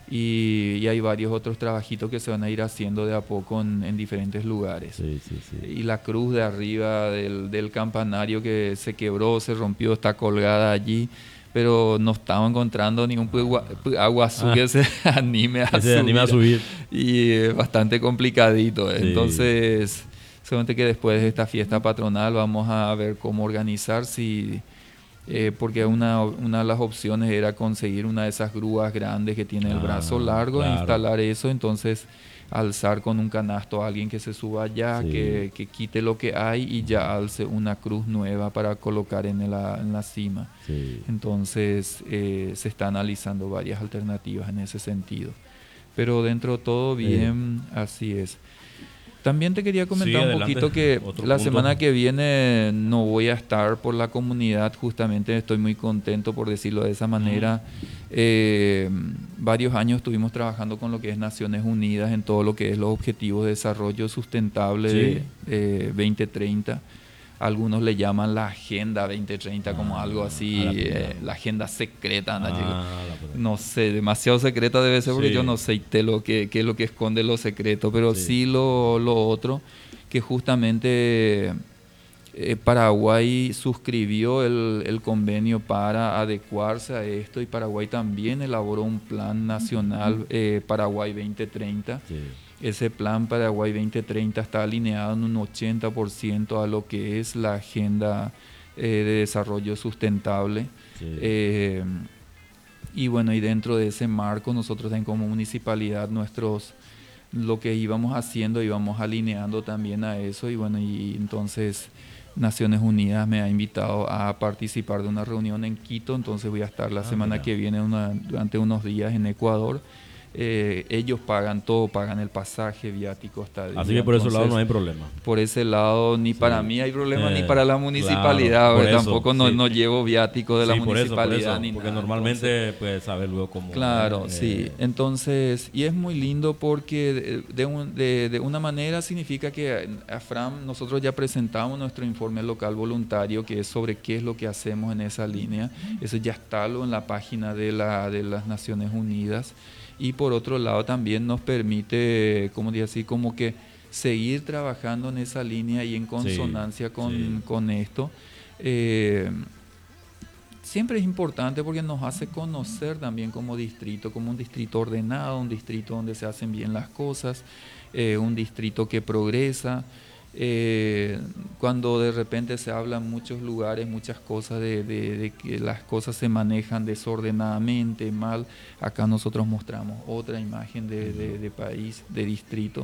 y, y hay varios otros trabajitos que se van a ir haciendo de a poco en, en diferentes lugares. Sí, sí, sí. Y la cruz de arriba del, del campanario que se quebró, se rompió, está colgada allí, pero no estaba encontrando ningún aguazú ah, que se anime a, que se subir, anime a subir. Y es bastante complicadito. Sí. Entonces... Solamente que después de esta fiesta patronal vamos a ver cómo organizar, si, eh, porque una, una de las opciones era conseguir una de esas grúas grandes que tiene el ah, brazo largo, claro. e instalar eso, entonces alzar con un canasto a alguien que se suba allá, sí. que, que quite lo que hay y ya alce una cruz nueva para colocar en la, en la cima. Sí. Entonces eh, se está analizando varias alternativas en ese sentido. Pero dentro de todo bien, eh. así es. También te quería comentar sí, un poquito que la punto. semana que viene no voy a estar por la comunidad, justamente estoy muy contento por decirlo de esa manera. Mm. Eh, varios años estuvimos trabajando con lo que es Naciones Unidas en todo lo que es los Objetivos de Desarrollo Sustentable sí. de eh, veinte treinta. Algunos le llaman la Agenda veinte treinta como ah, algo así, la, eh, la agenda secreta. Ah, no sé, demasiado secreta debe ser porque sí. yo no sé lo que, qué es lo que esconde lo secreto, pero sí, sí lo, lo otro, que justamente eh, Paraguay suscribió el, el convenio para adecuarse a esto y Paraguay también elaboró un plan nacional eh, Paraguay veinte treinta. Sí. Ese plan Paraguay veinte treinta está alineado en un ochenta por ciento a lo que es la agenda eh, de desarrollo sustentable. Sí. Eh, y bueno, y dentro de ese marco nosotros también como municipalidad nuestros lo que íbamos haciendo íbamos alineando también a eso y bueno, y entonces Naciones Unidas me ha invitado a participar de una reunión en Quito, entonces voy a estar la ah, semana mira. que viene una, durante unos días en Ecuador. Eh, ellos pagan todo, pagan el pasaje, viático, estadía. Así que por ese lado no hay problema. Por ese lado ni sí. para mí hay problema eh, ni para la municipalidad, claro, tampoco eso, no, sí. no llevo viático de sí, la por municipalidad eso, por eso, ni porque nada. normalmente entonces, pues saber luego cómo. Claro, eh, sí. Entonces, y es muy lindo porque de, de, un, de, de una manera significa que a Fram nosotros ya presentamos nuestro informe local voluntario que es sobre qué es lo que hacemos en esa línea. Eso ya está en la página de, la, de las Naciones Unidas. Y por otro lado también nos permite, como decir así, como que seguir trabajando en esa línea y en consonancia sí, con, sí. con esto. Eh, siempre es importante porque nos hace conocer también como distrito, como un distrito ordenado, un distrito donde se hacen bien las cosas, eh, un distrito que progresa. Eh, cuando de repente se habla en muchos lugares muchas cosas de, de, de que las cosas se manejan desordenadamente, mal, acá nosotros mostramos otra imagen de, de, de país, de distrito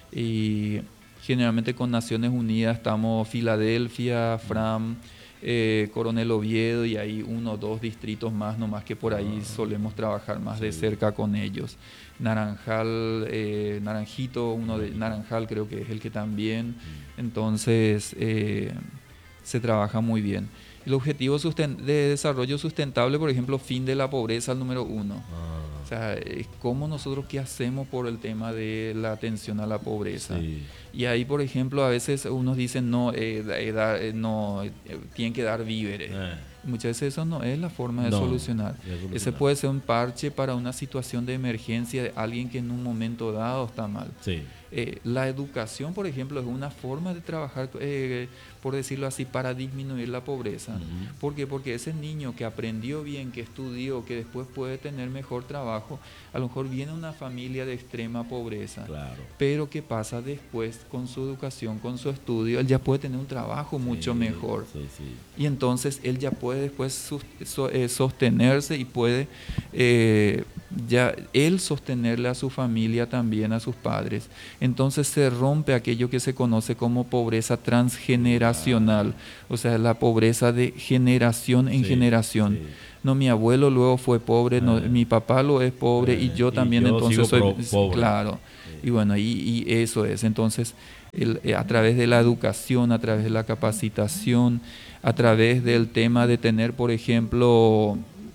y generalmente con Naciones Unidas estamos Filadelfia, Fram, eh, Coronel Oviedo y hay uno o dos distritos más nomás que por ahí solemos trabajar más sí. de cerca con ellos. Naranjal, eh, Naranjito, uno de Naranjal creo que es el que también, entonces eh, se trabaja muy bien. El objetivo susten- de desarrollo sustentable, por ejemplo, fin de la pobreza, el número uno. Ah. O sea, es cómo nosotros qué hacemos por el tema de la atención a la pobreza. Sí. Y ahí, por ejemplo, a veces unos dicen, no, eh, eh, da, eh, no eh, tienen que dar víveres. Eh. Muchas veces eso no es la forma de no, solucionar. De solucionar. Ese puede ser un parche para una situación de emergencia de alguien que en un momento dado está mal. Sí. Eh, la educación, por ejemplo, es una forma de trabajar, eh, por decirlo así, para disminuir la pobreza. Uh-huh. ¿Por qué? Porque ese niño que aprendió bien, que estudió, que después puede tener mejor trabajo, a lo mejor viene de una familia de extrema pobreza. Claro. Pero ¿qué pasa después con su educación, con su estudio? Él ya puede tener un trabajo Sí, mucho mejor. Sí, sí. Y entonces él ya puede después sus- so- eh, sostenerse y puede eh, ya él sostenerle a su familia también, a sus padres. Entonces se rompe aquello que se conoce como pobreza transgeneracional, o sea, la pobreza de generación en Sí, generación. sí. No, mi abuelo luego fue pobre, no, Ah. mi papá lo es pobre y Eh, yo y también yo entonces sigo soy pro- pobre. claro. Sí. Y bueno, y, y eso es. Entonces, el, eh, a través de la educación, a través de la capacitación, a través del tema de tener, por ejemplo,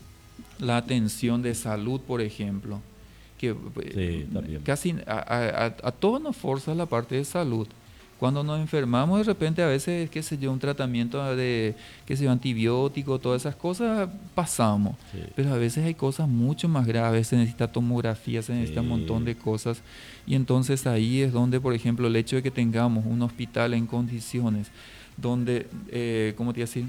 la atención de salud, por ejemplo, que eh, Sí, también. casi a, a- a- a todos nos forza la parte de salud. Cuando nos enfermamos, de repente a veces, qué sé yo, un tratamiento de, qué sé yo, antibiótico, todas esas cosas, pasamos. Sí. Pero a veces hay cosas mucho más graves, se necesita tomografía, se necesita un Sí. montón de cosas. Y entonces ahí es donde, por ejemplo, el hecho de que tengamos un hospital en condiciones donde, eh, ¿cómo te iba a decir?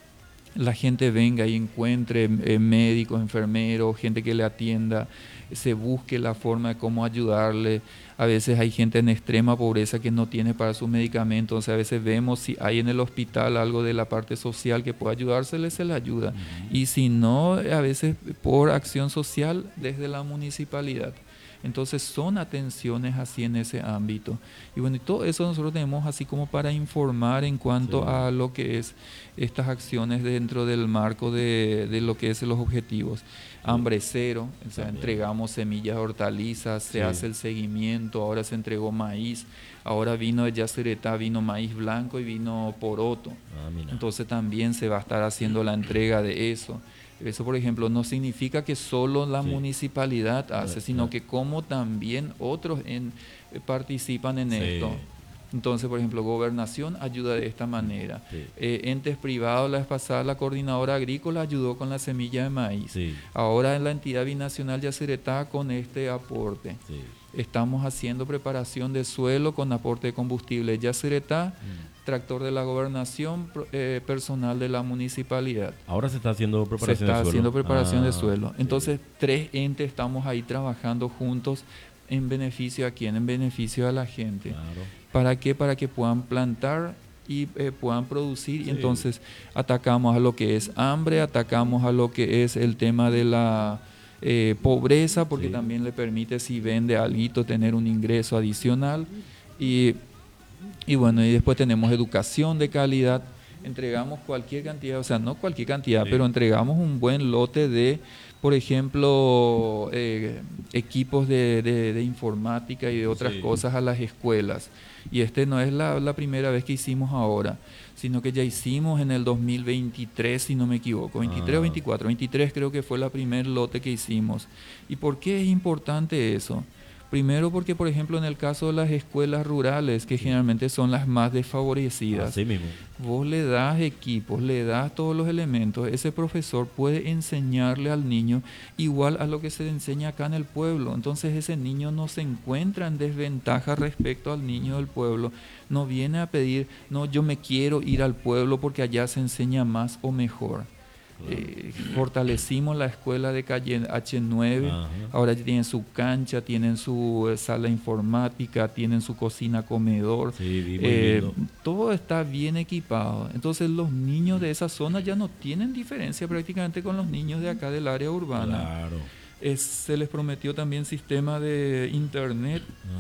La gente venga y encuentre eh, médicos, enfermeros, gente que le atienda, se busque la forma de cómo ayudarle. A veces hay gente en extrema pobreza que no tiene para sus medicamentos, entonces a veces vemos si hay en el hospital algo de la parte social que pueda ayudársele, se le ayuda. Uh-huh. Y si no, a veces por acción social desde la municipalidad. Entonces son atenciones así en ese ámbito. Y bueno, y todo eso nosotros tenemos así como para informar en cuanto Sí. a lo que es estas acciones dentro del marco de, de lo que es los objetivos. Hambre cero, o sea, También. entregamos semillas, hortalizas, se Sí. hace el seguimiento, ahora se entregó maíz, ahora vino de Yacyretá, vino maíz blanco y vino poroto. Ah, mira. Entonces también se va a estar haciendo la entrega de eso. Eso, por ejemplo, no significa que solo la Sí. municipalidad hace, Eh, sino eh. que como también otros en, eh, participan en Sí. esto. Entonces, por ejemplo, Gobernación ayuda de esta manera. Sí. Eh, entes privados, la vez pasada la coordinadora agrícola ayudó con la semilla de maíz. Sí. Ahora en la entidad binacional Yacyretá con este aporte. Sí. Estamos haciendo preparación de suelo con aporte de combustible. Yacyretá, Mm. tractor de la Gobernación, pro- eh, personal de la municipalidad. Ahora se está haciendo Se preparación está de suelo. haciendo preparación Ah, de suelo. sí. Entonces, tres entes estamos ahí trabajando juntos en beneficio a quién, en beneficio a la gente. Claro. ¿Para qué? Para que puedan plantar y eh, puedan producir. Sí. Y entonces atacamos a lo que es hambre, atacamos a lo que es el tema de la eh, pobreza, porque Sí. también le permite, si vende alguito, tener un ingreso adicional. Y, y bueno, y después tenemos educación de calidad. Entregamos cualquier cantidad, o sea, no cualquier cantidad, Sí. pero entregamos un buen lote de, por ejemplo, eh, equipos de, de- de informática y de otras Sí. cosas a las escuelas. Y este no es la, la primera vez que hicimos ahora, sino que ya hicimos en el dos mil veintitrés, si no me equivoco, veintitrés Ah. o veinticuatro, veintitrés creo que fue la primer lote que hicimos. ¿Y por qué es importante eso? Primero porque, por ejemplo, en el caso de las escuelas rurales, que generalmente son las más desfavorecidas, Así mismo. vos le das equipos, le das todos los elementos, ese profesor puede enseñarle al niño igual a lo que se le enseña acá en el pueblo. Entonces ese niño no se encuentra en desventaja respecto al niño del pueblo. No viene a pedir, no, yo me quiero ir al pueblo porque allá se enseña más o mejor. Eh, fortalecimos la escuela de calle H nueve, Ajá. ahora ya tienen su cancha, tienen su eh, sala informática, tienen su cocina comedor, Sí, vi muy eh, lindo. todo está bien equipado. Entonces los niños de esa zona ya no tienen diferencia prácticamente con los niños de acá del área urbana. Claro. Es- se les prometió también sistema de internet,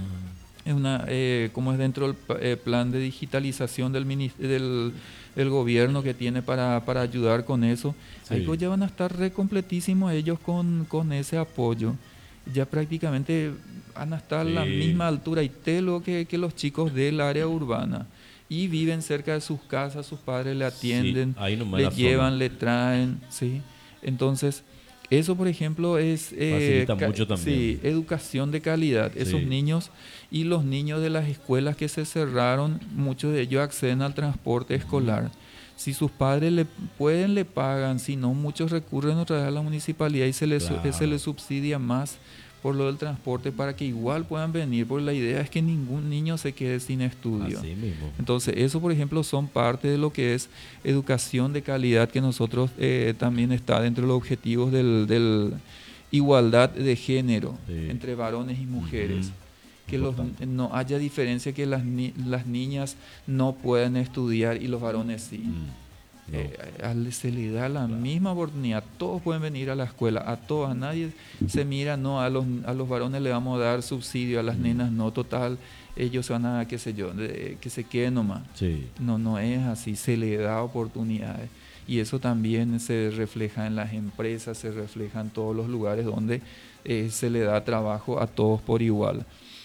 Ah, es una, eh, como es dentro del pa- eh, plan de digitalización del, minis- del, del gobierno que tiene para, para ayudar con eso. Sí. Ahí pues ya van a estar re completísimos ellos con, con ese apoyo. Ya prácticamente van a estar a la Sí. misma altura y telo que, que los chicos del área urbana. Y viven cerca de sus casas, sus padres le atienden, Sí, ahí nomás le en la llevan, zona. le traen, ¿sí? Entonces, eso por ejemplo es eh, Facilita ca- mucho también. sí, educación de calidad. Esos Sí. niños y los niños de las escuelas que se cerraron, muchos de ellos acceden al transporte escolar. Si sus padres le pueden, le pagan, si no, muchos recurren otra vez a la municipalidad y se les, su- Claro. se les subsidia más por lo del transporte para que igual puedan venir, porque la idea es que ningún niño se quede sin estudio. Así mismo. Entonces, eso, por ejemplo, son parte de lo que es educación de calidad, que nosotros eh, también está dentro de los objetivos del, del igualdad de género, sí, entre varones y mujeres. Uh-huh. Que los, no haya diferencia, que las, ni, las niñas no puedan estudiar y los varones sí. Mm, no. eh, se le da la claro. misma oportunidad. Todos pueden venir a la escuela, a todos, a nadie se mira, no, a los, a los varones le vamos a dar subsidio, a las mm. nenas no, total, ellos van a, qué sé yo, de, que se queden nomás. Sí. No, no es así, se le da oportunidades. Y eso también se refleja en las empresas, se refleja en todos los lugares donde eh, se le da trabajo a todos por igual.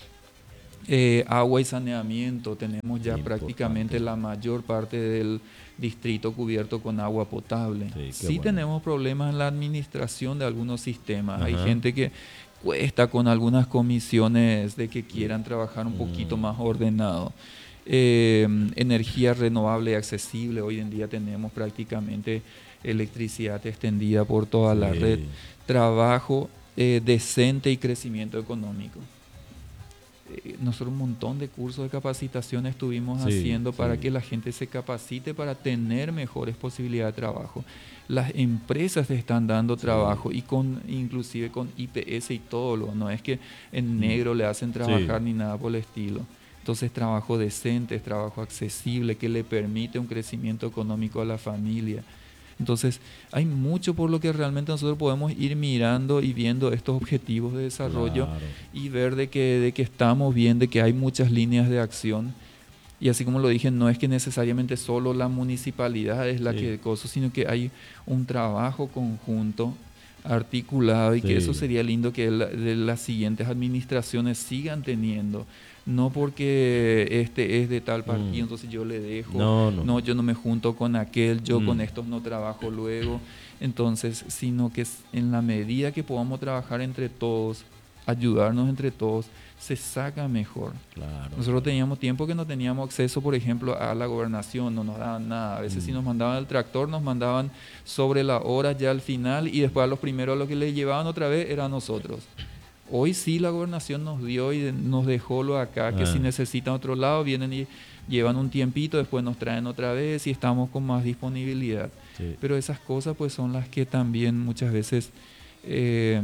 Eh, agua y saneamiento, tenemos ya Importante. prácticamente la mayor parte del distrito cubierto con agua potable. Sí, sí bueno. tenemos problemas en la administración de algunos sistemas. Ajá. Hay gente que cuesta con algunas comisiones de que quieran trabajar un poquito mm. más ordenado. Eh, energía renovable y accesible, hoy en día tenemos prácticamente electricidad extendida por toda sí. la red. Trabajo eh, decente y crecimiento económico. Nosotros un montón de cursos de capacitación estuvimos sí, haciendo para sí. que la gente se capacite para tener mejores posibilidades de trabajo. Las empresas te están dando sí. trabajo y con inclusive con I P S y todo, lo, no es que en negro le hacen trabajar sí. ni nada por el estilo. Entonces trabajo decente, trabajo accesible que le permite un crecimiento económico a la familia. Entonces, hay mucho por lo que realmente nosotros podemos ir mirando y viendo estos objetivos de desarrollo claro. y ver de que, de que estamos bien, de que hay muchas líneas de acción. Y así como lo dije, no es que necesariamente solo la municipalidad es la sí. que cosa, sino que hay un trabajo conjunto, articulado, y sí. que eso sería lindo que la, de las siguientes administraciones sigan teniendo. No porque este es de tal partido, mm. entonces yo le dejo, no, no. no, yo no me junto con aquel, yo mm. con estos no trabajo luego, entonces, sino que en la medida que podamos trabajar entre todos, ayudarnos entre todos, se saca mejor. Claro, Nosotros claro. teníamos tiempo que no teníamos acceso, por ejemplo, a la gobernación, no nos daban nada, a veces mm. si nos mandaban el tractor, nos mandaban sobre la hora ya al final, y después a los primeros a los que les llevaban otra vez eran nosotros. Hoy sí la gobernación nos dio y nos dejó lo acá, que ah. si necesitan otro lado vienen y llevan un tiempito, después nos traen otra vez y estamos con más disponibilidad. Sí. Pero esas cosas pues son las que también muchas veces eh,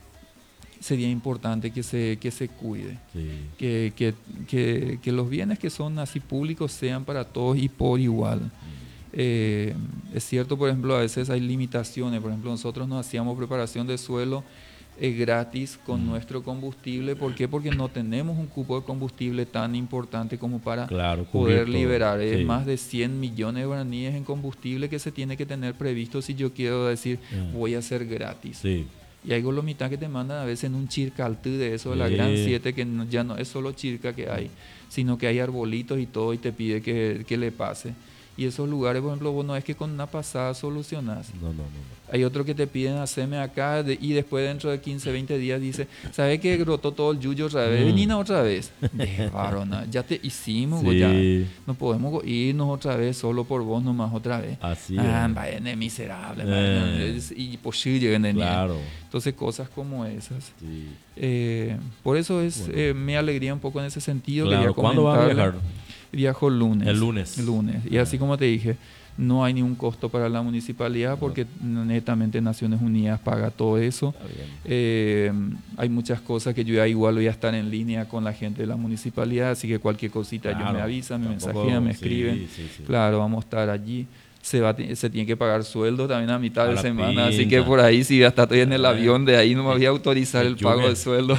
sería importante que se, que se cuide. Sí. Que, que, que, que los bienes que son así públicos sean para todos y por igual. Mm. Eh, es cierto, por ejemplo, a veces hay limitaciones. Por ejemplo, nosotros nos hacíamos preparación de suelo Es gratis con mm. nuestro combustible. ¿Por qué? Porque no tenemos un cupo de combustible tan importante como para claro, poder liberar. Es sí. más de cien millones de guaraníes en combustible que se tiene que tener previsto si yo quiero decir yeah. voy a hacer gratis. Sí. Y hay golomitas que te mandan a veces en un chircaltú de eso, de la sí. Gran siete, que no, ya no es solo chirca que hay, sino que hay arbolitos y todo y te pide que, que le pase. Y esos lugares, por ejemplo, vos no es que con una pasada solucionás. No, no, no. no. Hay otros que te piden hacerme acá de, y después dentro de quince, veinte días dice, ¿sabes que brotó todo el yuyo otra vez? Mm. Venina otra vez. De varona, ya te hicimos, sí. ya. No podemos irnos otra vez solo por vos nomás otra vez. Así ah, es. Vaya, miserable. Eh. Y posible. Claro. Entonces, cosas como esas. Sí. Eh, por eso es bueno. eh, me alegría un poco en ese sentido. Claro. ¿Cuándo vas a viajar? Viajo el lunes. El lunes. El lunes. Y ah. así como te dije, no hay ningún costo para la municipalidad porque no. netamente Naciones Unidas paga todo eso. Eh, hay muchas cosas que yo ya igual voy a estar en línea con la gente de la municipalidad, así que cualquier cosita claro. ellos me avisan, me Tampoco, mensajean, me sí, escriben. Sí, sí. Claro, vamos a estar allí. Se, va, se tiene que pagar sueldo también a mitad a de semana, pinta. Así que por ahí si hasta estoy en el avión, de ahí no me voy a autorizar el, el pago de sueldo.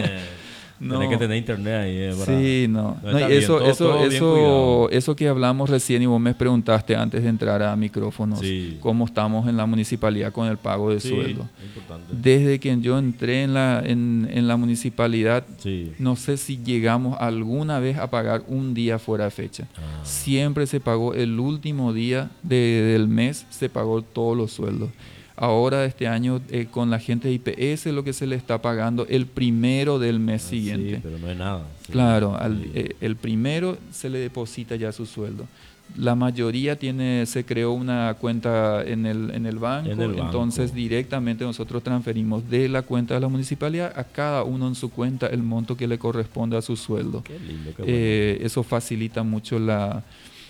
No. Tienes que tener internet ahí. Eh, para... Sí, no. no, no y eso, todo, eso, todo eso, eso que hablamos recién y vos me preguntaste antes de entrar a micrófonos, sí. cómo estamos en la municipalidad con el pago de sí, sueldo. Importante. Desde que yo entré en la, en, en la municipalidad, sí. no sé si llegamos alguna vez a pagar un día fuera de fecha. Ah. Siempre se pagó el último día de, del mes, se pagó todos los sueldos. Ahora este año eh, con la gente de I P S lo que se le está pagando el primero del mes Ah, siguiente. Sí, pero no es nada. Sí, Claro, al, sí. eh, el primero se le deposita ya su sueldo. La mayoría tiene, se creó una cuenta en el, en el banco, En el banco. entonces directamente nosotros transferimos de la cuenta de la municipalidad a cada uno en su cuenta el monto que le corresponde a su sueldo. Qué lindo, qué bueno. Eh, eso facilita mucho la,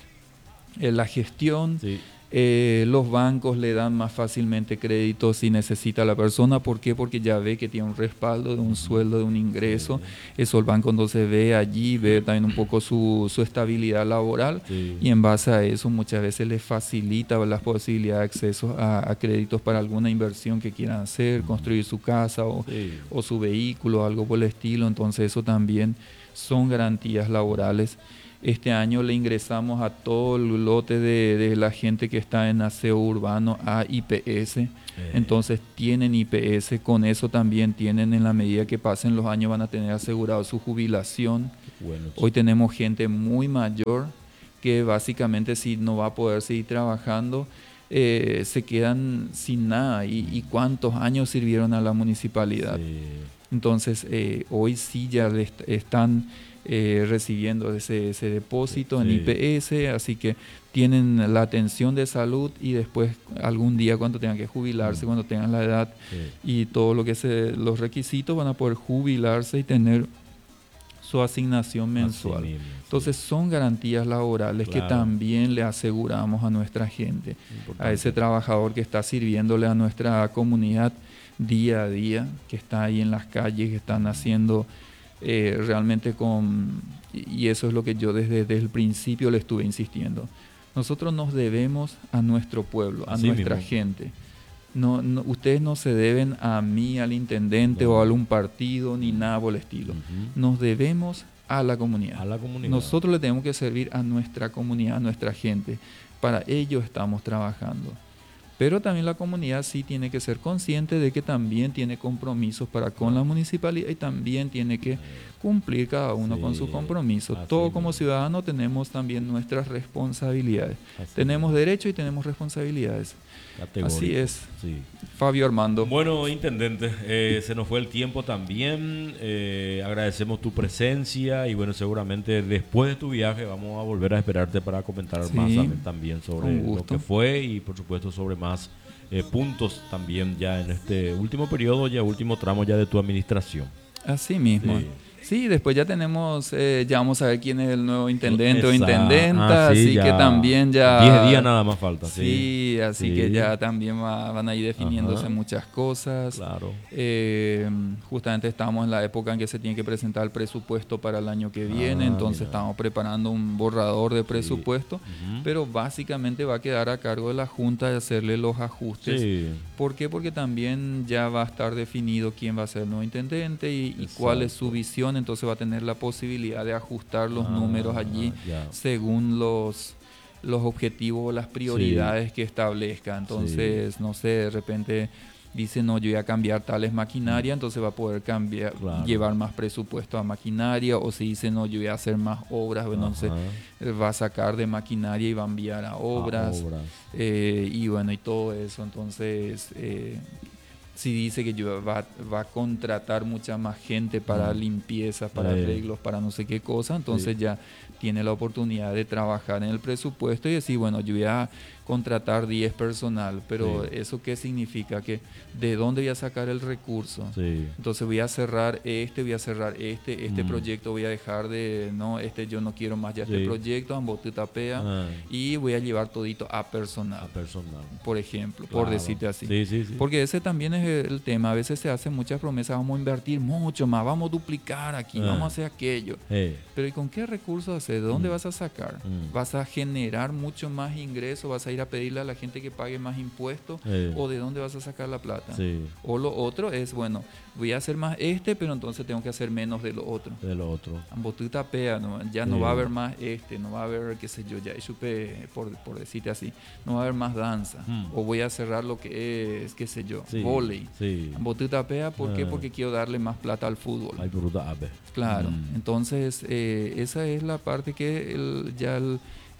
eh, la gestión. Sí. Eh, los bancos le dan más fácilmente crédito si necesita la persona. ¿Por qué? Porque ya ve que tiene un respaldo de un sueldo, de un ingreso. Sí. Eso el banco entonces ve allí, ve también un poco su, su estabilidad laboral Sí. y en base a eso muchas veces les facilita las posibilidades de acceso a, a créditos para alguna inversión que quieran hacer, construir su casa o, Sí. o su vehículo, algo por el estilo. Entonces eso también son garantías laborales. Este año le ingresamos a todo el lote de, de la gente que está en aseo urbano a I P S. Eh. Entonces tienen I P S, con eso también tienen, en la medida que pasen los años, van a tener asegurado su jubilación. Bueno, Hoy tenemos gente muy mayor que básicamente si no va a poder seguir trabajando, eh, se quedan sin nada. ¿Y, y cuántos años sirvieron a la municipalidad? sí. Entonces eh, hoy sí ya le est- están eh, recibiendo ese, ese depósito en Sí. I P S, así que tienen la atención de salud y después algún día cuando tengan que jubilarse, Mm. cuando tengan la edad Sí. y todo lo que se, los requisitos, van a poder jubilarse y tener su asignación mensual. Así mismo, sí. Entonces son garantías laborales que Claro. también le aseguramos a nuestra gente, Importante. a ese trabajador que está sirviéndole a nuestra comunidad día a día, que está ahí en las calles, que están haciendo eh, realmente con... Y eso es lo que yo desde, desde el principio le estuve insistiendo. Nosotros nos debemos a nuestro pueblo, a Así nuestra mismo. gente. No, no, ustedes no se deben a mí, al intendente No. o a algún partido, ni nada por el estilo. Ujú. Nos debemos a la comunidad. A la comunidad. Nosotros le tenemos que servir a nuestra comunidad, a nuestra gente. Para ello estamos trabajando. Pero también la comunidad sí tiene que ser consciente de que también tiene compromisos para con la municipalidad y también tiene que cumplir cada uno Sí, con sus compromisos. así Todo como mismo. ciudadano tenemos también nuestras responsabilidades. Así Tenemos mismo. derechos y tenemos responsabilidades. Categórico. Así es. Sí. Fabio Armando. Bueno, intendente, eh, se nos fue el tiempo también. Eh, agradecemos tu presencia y bueno, seguramente después de tu viaje vamos a volver a esperarte para comentar Sí, más tam- también sobre con lo gusto. que fue y por supuesto sobre más eh, puntos también ya en este último periodo, ya último tramo ya de tu administración. Así mismo. Sí. Sí, después ya tenemos, eh, ya vamos a ver quién es el nuevo intendente o Esa- intendenta, ah, sí, así ya que también ya... diez días nada más falta. Sí, Sí, así Sí. que ya también va- van a ir definiéndose Ajá. muchas cosas. Claro. Eh, justamente estamos en la época en que se tiene que presentar el presupuesto para el año que viene, Ah, entonces mira. estamos preparando un borrador de presupuesto, Ujú. pero básicamente va a quedar a cargo de la Junta de hacerle los ajustes. Sí. ¿Por qué? Porque también ya va a estar definido quién va a ser el nuevo intendente y, y cuál es su Exacto. visión, entonces va a tener la posibilidad de ajustar los Ah, números allí ya. según los, los objetivos o las prioridades que establezca. Entonces, no sé, de repente dice, no, yo voy a cambiar tales maquinaria, entonces va a poder cambiar, Claro. llevar más presupuesto a maquinaria, o si dice, no, yo voy a hacer más obras, bueno, entonces Ajá. va a sacar de maquinaria y va a enviar a obras. A obras. Eh, y bueno, y todo eso. Entonces, eh, si dice que yo va, va a contratar mucha más gente para Mm. limpieza, para Eh. arreglos, para no sé qué cosa, entonces Sí. ya tiene la oportunidad de trabajar en el presupuesto y decir, bueno, yo voy a contratar diez personal, pero Sí. ¿eso qué significa? Que ¿de dónde voy a sacar el recurso? Sí. Entonces voy a cerrar este, voy a cerrar este, este Mm. proyecto voy a dejar de, no, este yo no quiero más ya este Sí. proyecto, ambote tapea, Ah, y voy a llevar todito a a personal, personal. por ejemplo, por Claro. decirte así. Sí, sí, sí. Porque ese también es el tema, a veces se hacen muchas promesas, vamos a invertir mucho más, vamos a duplicar aquí, Ah. vamos a hacer aquello. Eh, Pero ¿y con qué recursos haces? ¿De dónde Mm. vas a sacar? Mm. ¿Vas a generar mucho más ingresos? ¿Vas a ir a pedirle a la gente que pague más impuestos? eh, ¿O de dónde vas a sacar la plata? Sí, O lo otro es, bueno, voy a hacer más este, pero entonces tengo que hacer menos de lo otro. de lo otro. Ambotita pea, ¿no? Ya no Sí. va a haber más este, no va a haber, qué sé yo, ya supe, por, por decirte así, no va a haber más danza. Mm. O voy a cerrar lo que es, qué sé yo, Sí, volei. Sí. Ambotita pea, ¿por qué? Ah. Porque quiero darle más plata al fútbol. Hay bruta ave. Claro, Mm. entonces eh, esa es la parte que el- ya el,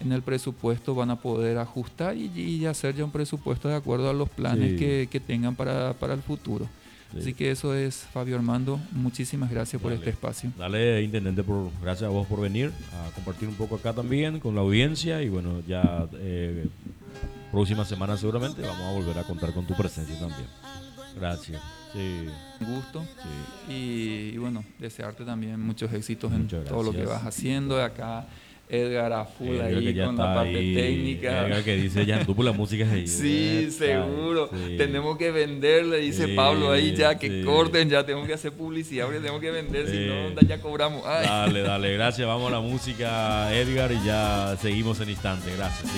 en el presupuesto van a poder ajustar y, y hacer ya un presupuesto de acuerdo a los planes Sí. que, que tengan para, para el futuro. Sí. Así que eso es, Fabio Armando, muchísimas gracias por Dale. este espacio. Dale, Intendente, por, gracias a vos por venir a compartir un poco acá también con la audiencia y bueno, ya eh, próxima semana seguramente vamos a volver a contar con tu presencia también. Gracias. Sí, Un gusto. sí. Y, y bueno, desearte también muchos éxitos en Muchas todo lo que gracias. vas haciendo. Acá Edgar a full Edgar que ahí ya con está la parte ahí. técnica. Edgar que dice, ya anduvo la música es ahí. Sí, Está seguro. ahí, sí. Tenemos que venderle, dice Sí, Pablo ahí ya, que sí. corten, ya tenemos que hacer publicidad, porque tenemos que vender, Sí. si no, onda, ya cobramos. Ay. Dale, dale, gracias. Vamos a la música, Edgar, y ya seguimos en instante. Gracias.